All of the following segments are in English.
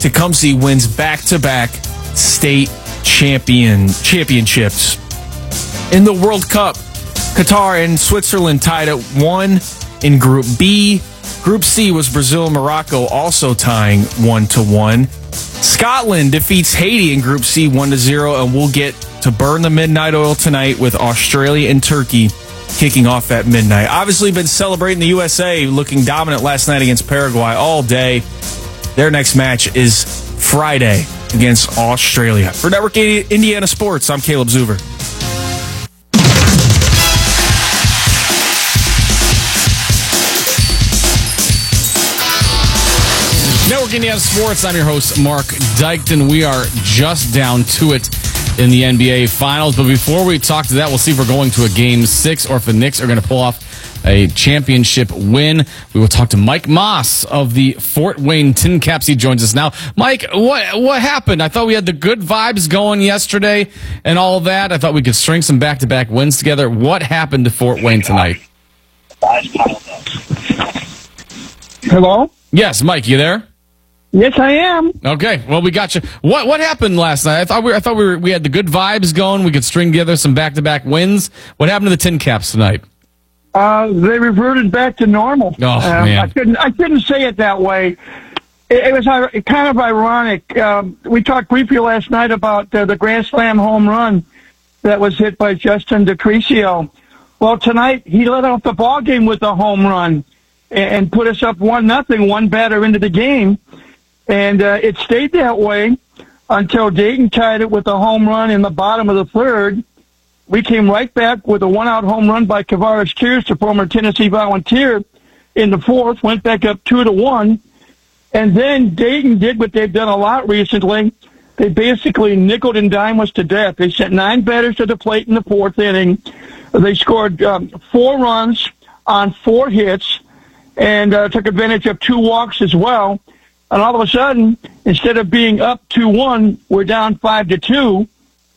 Tecumseh wins back-to-back state championships. In the World Cup, Qatar and Switzerland tied at 1 in Group B. Group C was Brazil and Morocco also tying 1-1. Scotland defeats Haiti in Group C 1-0, and we'll get to burn the midnight oil tonight with Australia and Turkey kicking off at midnight. Obviously been celebrating the USA, looking dominant last night against Paraguay all day. Their next match is Friday against Australia. For Network Indiana Sports, I'm Caleb Zuber. Network Indiana Sports, I'm your host, Mark Dykton. We are just down to it in the NBA Finals. But before we talk to that, we'll see if we're going to a Game 6 or if the Knicks are going to pull off a championship win. We will talk to Mike Moss of the Fort Wayne Tin Caps. He joins us now. Mike, what happened? I thought we had the good vibes going yesterday and all of that. I thought we could string some back-to-back wins together. What happened to Fort Wayne tonight? Hello? Yes, Mike, you there? Yes, I am. Okay, well, we got you. What happened last night? I thought we had the good vibes going. We could string together some back-to-back wins. What happened to the Tin Caps tonight? They reverted back to normal. Oh, man. I couldn't say it that way. It was kind of ironic. We talked briefly last night about the Grand Slam home run that was hit by Justin DiCrescio. Well, tonight he led off the ball game with a home run and put us up 1-0, one batter into the game. And it stayed that way until Dayton tied it with a home run in the bottom of the third. We came right back with a one-out home run by Kavaris Tears, the former Tennessee Volunteer, in the fourth, went back up 2-1. And then Dayton did what they've done a lot recently. They basically nickeled and dimed us to death. They sent 9 batters to the plate in the fourth inning. They scored 4 runs on 4 hits and took advantage of 2 walks as well. And all of a sudden, instead of being up 2-1, we're down 5-2.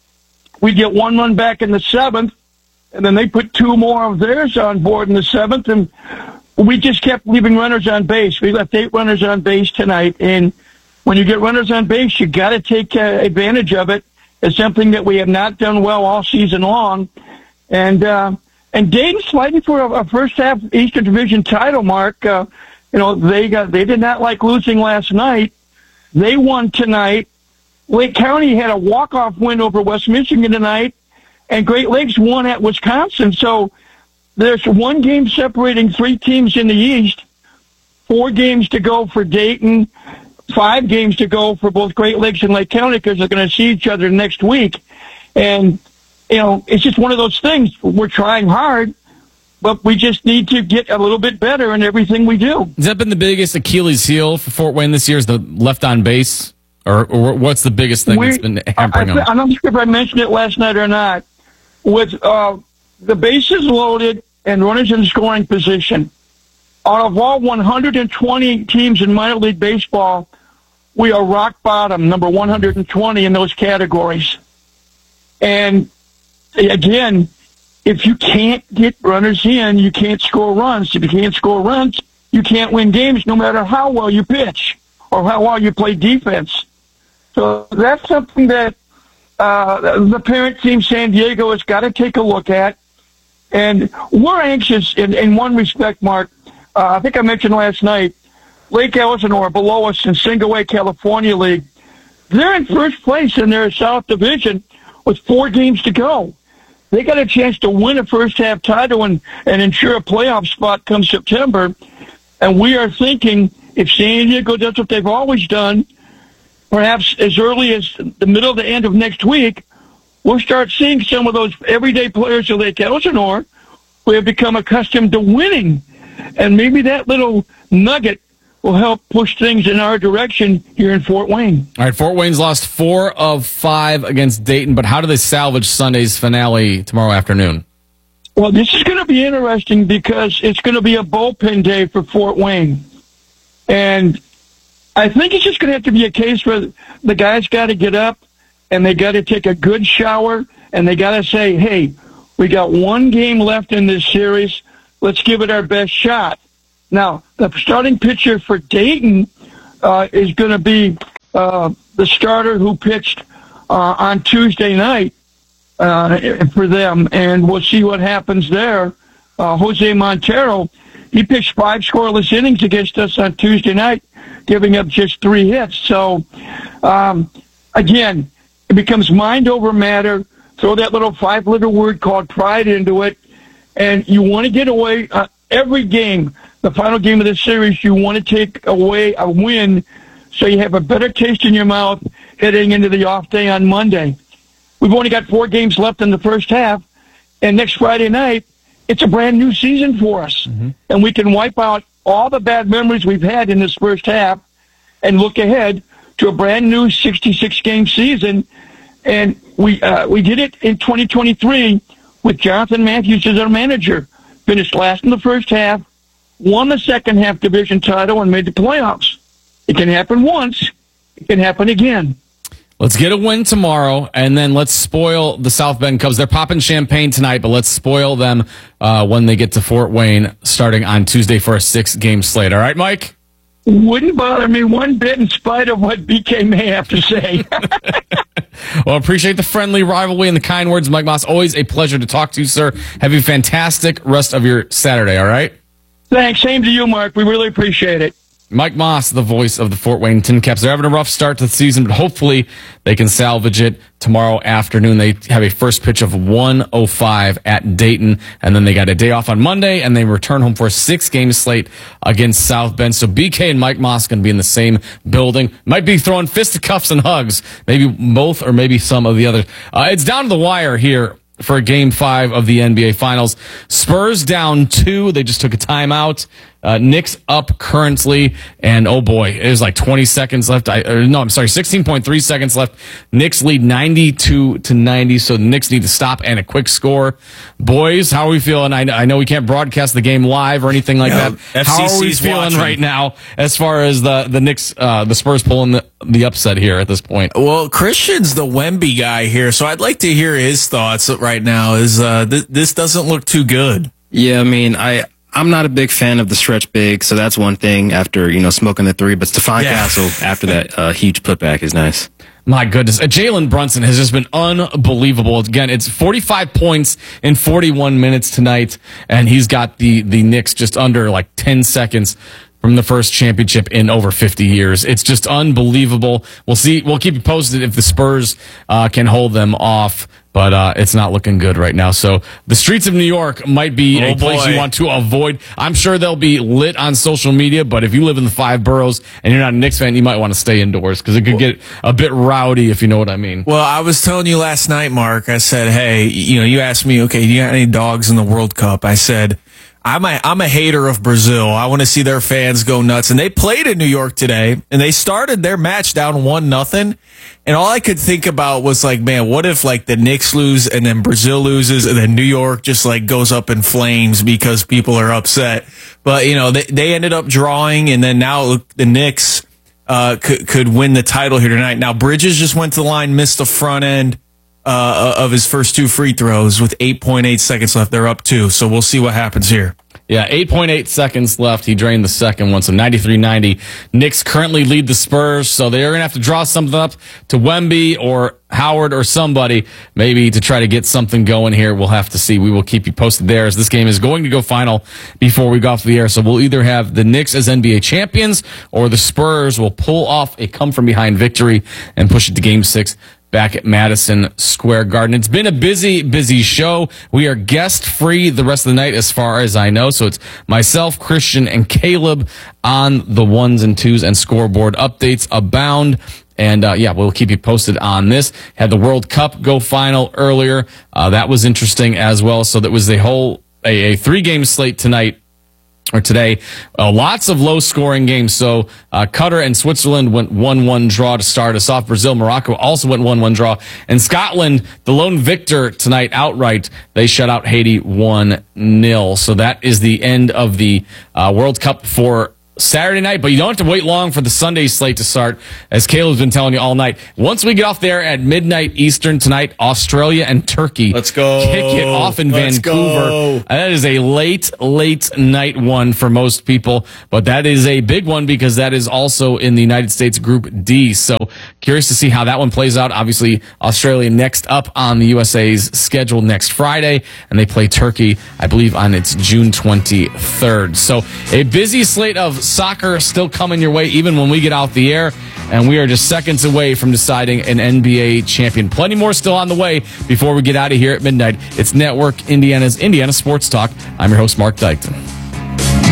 We get 1 run back in the 7th, and then they put 2 more of theirs on board in the 7th, and we just kept leaving runners on base. We left 8 runners on base tonight, and when you get runners on base, you got to take advantage of it. It's something that we have not done well all season long, and Dayton's fighting for a first half Eastern Division title, Mark. They did not like losing last night. They won tonight. Lake County had a walk-off win over West Michigan tonight, and Great Lakes won at Wisconsin. So there's 1 game separating 3 teams in the East, 4 games to go for Dayton, 5 games to go for both Great Lakes and Lake County because they're going to see each other next week. And, it's just one of those things. We're trying hard, but we just need to get a little bit better in everything we do. Has that been the biggest Achilles heel for Fort Wayne this year, is the left on base? Or what's the biggest thing that's been hampering them? I'm not sure if I mentioned it last night or not. With the bases loaded and runners in scoring position, out of all 120 teams in minor league baseball, we are rock bottom, number 120 in those categories. And again, if you can't get runners in, you can't score runs. If you can't score runs, you can't win games no matter how well you pitch or how well you play defense. So that's something that the parent team San Diego has got to take a look at. And we're anxious in one respect, Mark. I think I mentioned last night, Lake Elsinore below us in Single A California League. They're in first place in their South Division with 4 games to go. They got a chance to win a first-half title and ensure a playoff spot come September. And we are thinking if San Diego does what they've always done, perhaps as early as the middle to end of next week, we'll start seeing some of those everyday players of Lake Elsinore who have become accustomed to winning. And maybe that little nugget will help push things in our direction here in Fort Wayne. All right, Fort Wayne's lost 4 of 5 against Dayton, but how do they salvage Sunday's finale tomorrow afternoon? Well, this is going to be interesting because it's going to be a bullpen day for Fort Wayne. And I think it's just going to have to be a case where the guys got to get up and they got to take a good shower and they got to say, hey, we got 1 game left in this series. Let's give it our best shot. Now, the starting pitcher for Dayton is going to be the starter who pitched on Tuesday night for them, and we'll see what happens there. Jose Montero, he pitched 5 scoreless innings against us on Tuesday night, giving up just 3 hits. So, again, it becomes mind over matter. Throw that little 5-letter word called pride into it, and you want to get away every game. The final game of the series, you want to take away a win so you have a better taste in your mouth heading into the off day on Monday. We've only got 4 games left in the first half, and next Friday night, it's a brand new season for us. Mm-hmm. And we can wipe out all the bad memories we've had in this first half and look ahead to a brand new 66-game season. And we did it in 2023 with Jonathan Matthews as our manager. Finished last in the first half, won the second half division title, and made the playoffs. It can happen once. It can happen again. Let's get a win tomorrow, and then let's spoil the South Bend Cubs. They're popping champagne tonight, but let's spoil them when they get to Fort Wayne starting on Tuesday for a 6-game slate. All right, Mike? Wouldn't bother me one bit in spite of what BK may have to say. Well, appreciate the friendly rivalry and the kind words, Mike Moss. Always a pleasure to talk to you, sir. Have a fantastic rest of your Saturday, all right? Thanks. Same to you, Mark. We really appreciate it. Mike Moss, the voice of the Fort Wayne Tin Caps. They're having a rough start to the season, but hopefully they can salvage it tomorrow afternoon. They have a first pitch of 1:05 at Dayton, and then they got a day off on Monday, and they return home for a 6-game slate against South Bend. So BK and Mike Moss going to be in the same building. Might be throwing fisticuffs and hugs, maybe both or maybe some of the others. It's down to the wire here for Game 5 of the NBA Finals. Spurs down 2. They just took a timeout. Knicks up currently, and oh boy, it is like 20 seconds left. 16.3 seconds left. Knicks lead 92-90, so the Knicks need to stop and a quick score. Boys, how are we feeling? I know we can't broadcast the game live or anything like that. How are we feeling right now as far as the Knicks, the Spurs pulling the upset here at this point? Well, Christian's the Wemby guy here, so I'd like to hear his thoughts right now. This doesn't look too good. Yeah, I mean, I'm not a big fan of the stretch big, so that's one thing after, smoking the 3. But Stephon Castle, after that huge putback, is nice. My goodness. Jalen Brunson has just been unbelievable. Again, it's 45 points in 41 minutes tonight, and he's got the Knicks just under like 10 seconds from the first championship in over 50 years. It's just unbelievable. We'll see. We'll keep you posted if the Spurs can hold them off, but it's not looking good right now. So the streets of New York might be a place you want to avoid. I'm sure they'll be lit on social media, but if you live in the 5 boroughs and you're not a Knicks fan, you might want to stay indoors because it could get a bit rowdy, if you know what I mean. Well, I was telling you last night, Mark, I said, hey, you asked me, okay, do you got any dogs in the World Cup? I said, I'm a hater of Brazil. I want to see their fans go nuts. And they played in New York today, and they started their match down 1-0. And all I could think about was like, man, what if like the Knicks lose and then Brazil loses and then New York just like goes up in flames because people are upset. But they ended up drawing, and then now the Knicks could win the title here tonight. Now Bridges just went to the line, missed the front end of his first 2 free throws with 8.8 seconds left. They're up 2, so we'll see what happens here. Yeah, 8.8 seconds left. He drained the second one, so 93-90. Knicks currently lead the Spurs, so they're going to have to draw something up to Wemby or Howard or somebody, maybe to try to get something going here. We'll have to see. We will keep you posted there, as this game is going to go final before we go off the air. So we'll either have the Knicks as NBA champions, or the Spurs will pull off a come-from-behind victory and push it to Game 6 back at Madison Square Garden. It's been a busy show. We are guest-free the rest of the night as far as I know. So it's myself, Christian, and Caleb on the 1s and 2s, and scoreboard updates abound. And we'll keep you posted on this. Had the World Cup go final earlier. That was interesting as well. So that was a 3-game slate tonight. Or today, lots of low-scoring games. So Qatar and Switzerland went 1-1 draw to start us off. Brazil, Morocco also went 1-1 draw. And Scotland, the lone victor tonight outright, they shut out Haiti 1-0. So that is the end of the World Cup for Saturday night, but you don't have to wait long for the Sunday slate to start, as Caleb's been telling you all night. Once we get off there at midnight Eastern tonight, Australia and Turkey Let's go. kick it off in Let's Vancouver. go. That is a late night one for most people, but that is a big one because that is also in the United States Group D. So curious to see how that one plays out. Obviously, Australia next up on the USA's schedule next Friday, and they play Turkey, I believe, on its June 23rd. So a busy slate of soccer still coming your way even when we get out the air, and we are just seconds away from deciding an NBA champion. Plenty more still on the way before we get out of here at midnight. It's Network Indiana's Indiana Sports Talk. I'm your host, Mark Dykton.